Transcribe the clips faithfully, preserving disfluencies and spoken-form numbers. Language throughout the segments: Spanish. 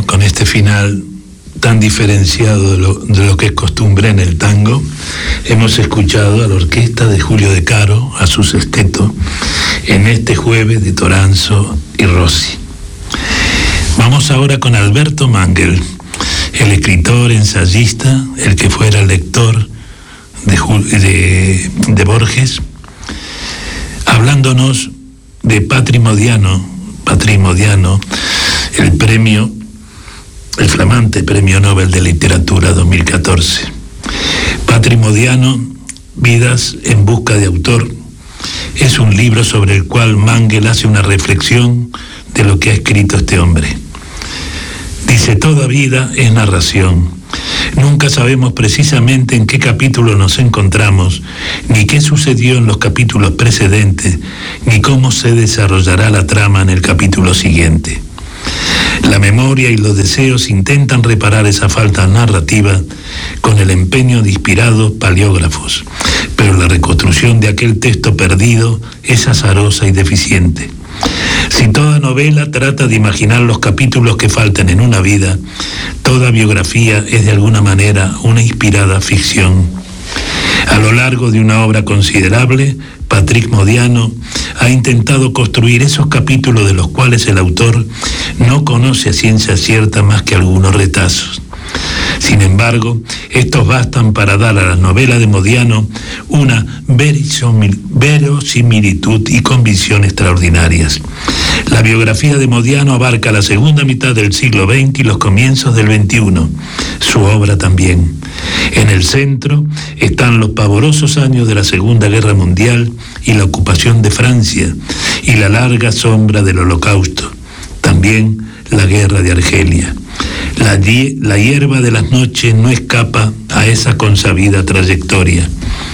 con este final tan diferenciado de lo, de lo que es costumbre en el tango, hemos escuchado a la orquesta de Julio De Caro, a su sexteto, en este jueves de Toranzo y Rossi. Vamos ahora con Alberto Mangel, el escritor, ensayista, el que fuera lector de, de, de Borges, hablándonos de Patri Modiano, Patri Modiano, el premio, el flamante Premio Nobel de Literatura dos mil catorce. Patri Modiano, Vidas en busca de autor, es un libro sobre el cual Mangel hace una reflexión de lo que ha escrito este hombre. Dice: toda vida es narración. Nunca sabemos precisamente en qué capítulo nos encontramos, ni qué sucedió en los capítulos precedentes, ni cómo se desarrollará la trama en el capítulo siguiente. La memoria y los deseos intentan reparar esa falta narrativa con el empeño de inspirados paleógrafos, pero la reconstrucción de aquel texto perdido es azarosa y deficiente. Si toda novela trata de imaginar los capítulos que faltan en una vida, toda biografía es de alguna manera una inspirada ficción. A lo largo de una obra considerable, Patri Modiano ha intentado construir esos capítulos de los cuales el autor no conoce a ciencia cierta más que algunos retazos. Sin embargo, estos bastan para dar a la novela de Modiano una verosimilitud y convicción extraordinarias. La biografía de Modiano abarca la segunda mitad del siglo veinte y los comienzos del veintiuno, su obra también. En el centro están los pavorosos años de la Segunda Guerra Mundial y la ocupación de Francia, y la larga sombra del Holocausto, también la guerra de Argelia. La, la hierba de las noches no escapa a esa consabida trayectoria.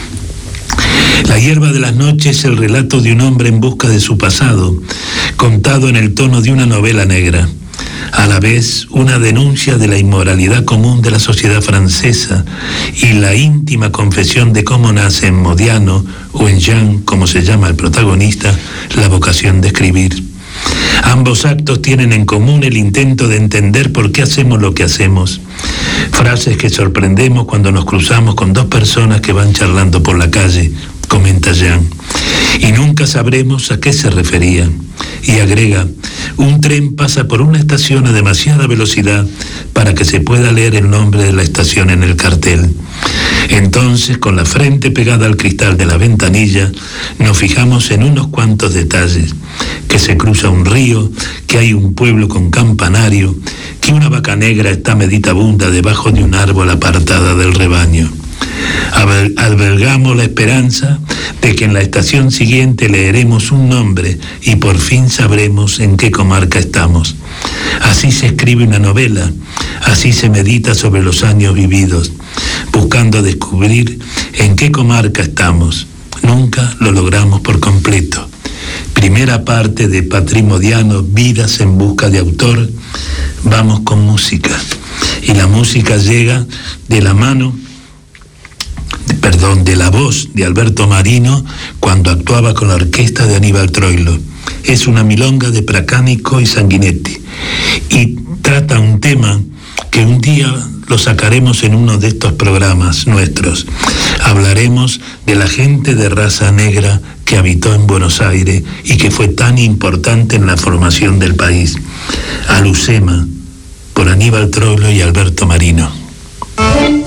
La hierba de las noches es el relato de un hombre en busca de su pasado, contado en el tono de una novela negra, a la vez una denuncia de la inmoralidad común de la sociedad francesa y la íntima confesión de cómo nace en Modiano, o en Jean, como se llama el protagonista, la vocación de escribir. Ambos actos tienen en común el intento de entender por qué hacemos lo que hacemos. Frases que sorprendemos cuando nos cruzamos con dos personas que van charlando por la calle, comenta Jean, y nunca sabremos a qué se referían. Y agrega: un tren pasa por una estación a demasiada velocidad para que se pueda leer el nombre de la estación en el cartel. Entonces, con la frente pegada al cristal de la ventanilla, nos fijamos en unos cuantos detalles: que se cruza un río, que hay un pueblo con campanario, que una vaca negra está meditabunda debajo de un árbol apartada del rebaño. Albergamos la esperanza de que en la estación siguiente leeremos un nombre y por fin sabremos en qué comarca estamos. Así se escribe una novela, así se medita sobre los años vividos, buscando descubrir en qué comarca estamos. Nunca lo logramos por completo. Primera parte de Patri Modiano, Vidas en busca de autor. Vamos con música. Y la música llega de la mano perdón, de la voz de Alberto Marino cuando actuaba con la orquesta de Aníbal Troilo. Es una milonga de Pracánico y Sanguinetti y trata un tema que un día lo sacaremos en uno de estos programas nuestros. Hablaremos de la gente de raza negra que habitó en Buenos Aires y que fue tan importante en la formación del país. Alucema, por Aníbal Troilo y Alberto Marino.